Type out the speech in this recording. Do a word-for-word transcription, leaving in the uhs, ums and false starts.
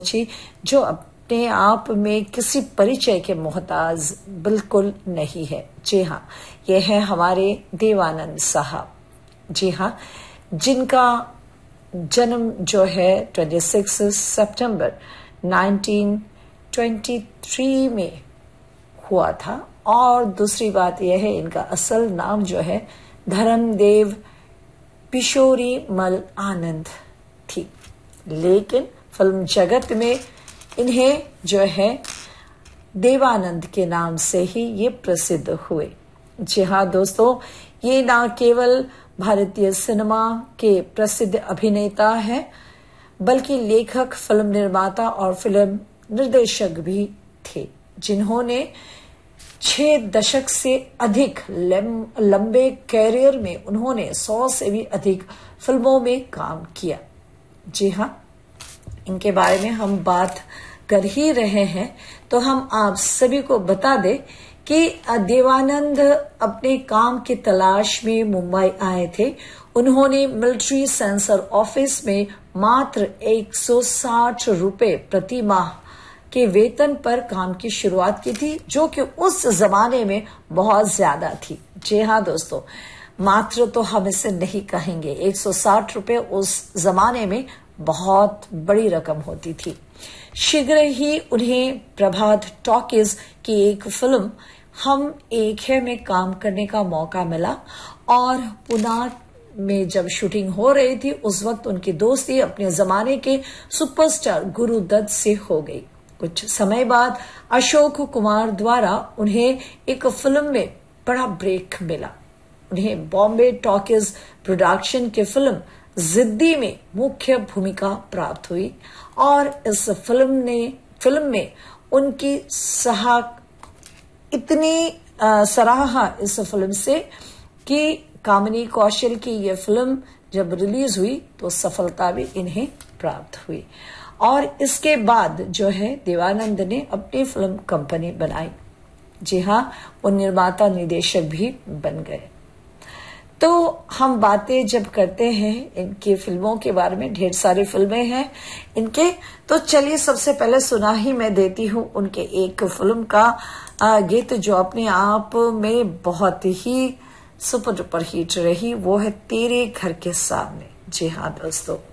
जी जो अपने आप में किसी परिचय के मोहताज बिल्कुल नहीं है। जी हाँ, ये है हमारे देवानंद साहब। जी हाँ, जिनका जन्म जो है छब्बीस सितंबर उन्नीस सौ तेईस में हुआ था। और दूसरी बात यह है, इनका असल नाम जो है धर्मदेव पिशोरी मल आनंद थी, लेकिन फिल्म जगत में इन्हें जो है देवानंद के नाम से ही ये प्रसिद्ध हुए। जी हाँ दोस्तों, ये ना केवल भारतीय सिनेमा के प्रसिद्ध अभिनेता हैं, बल्कि लेखक, फिल्म निर्माता और फिल्म निर्देशक भी थे, जिन्होंने छह दशक से अधिक लंबे कैरियर में उन्होंने सौ से भी अधिक फिल्मों में काम किया। जी हाँ, इनके बारे में हम बात कर ही रहे हैं, तो हम आप सभी को बता दें कि देवानंद अपने काम की तलाश में मुंबई आए थे। उन्होंने मिलिट्री सेंसर ऑफिस में मात्र एक सौ साठ रुपए प्रति माह के वेतन पर काम की शुरुआत की थी, जो कि उस जमाने में बहुत ज्यादा थी। जी हाँ दोस्तों, मात्र तो हम इसे नहीं कहेंगे, एक सौ साठ रुपए उस जमाने में बहुत बड़ी रकम होती थी। शीघ्र ही उन्हें प्रभात टॉकीज की एक फिल्म हम एक है में काम करने का मौका मिला, और पुणे में जब शूटिंग हो रही थी उस वक्त उनकी दोस्ती अपने जमाने के सुपरस्टार गुरुदत्त से हो गई। कुछ समय बाद अशोक कुमार द्वारा उन्हें एक फिल्म में बड़ा ब्रेक मिला। उन्हें बॉम्बे टॉकीज प्रोडक्शन की फिल्म जिद्दी में मुख्य भूमिका प्राप्त हुई, और इस फिल्म ने फिल्म में उनकी सहा इतनी सराहा इस फिल्म से कि कामिनी कौशल की यह फिल्म जब रिलीज हुई तो सफलता भी इन्हें प्राप्त हुई। और इसके बाद जो है देवानंद ने अपनी फिल्म कंपनी बनाई। जी हाँ, वो निर्माता निर्देशक भी बन गए। तो हम बातें जब करते हैं इनकी फिल्मों के बारे में, ढेर सारी फिल्में हैं इनके, तो चलिए सबसे पहले सुना ही मैं देती हूँ उनके एक फिल्म का गीत जो अपने आप में बहुत ही सुपर डुपर हिट रही, वो है तेरे घर के सामने। जी हाँ दोस्तों।